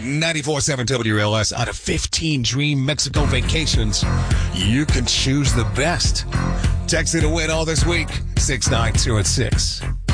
94.7 WLS. Out of 15 Dream Mexico vacations, you can choose the best. Text it to win all this week. 69206.